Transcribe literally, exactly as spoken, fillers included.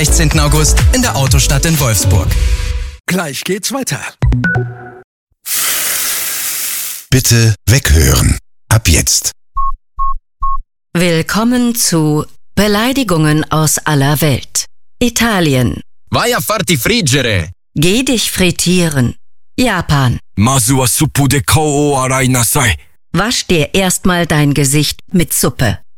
sechzehnten August in der Autostadt in Wolfsburg. Gleich geht's weiter. Bitte weghören. Ab jetzt. Willkommen zu Beleidigungen aus aller Welt. Italien. Vai a farti friggere. Geh dich frittieren. Japan. Mazu wa suppu de kao o arai nasai. Wasch dir erstmal dein Gesicht mit Suppe.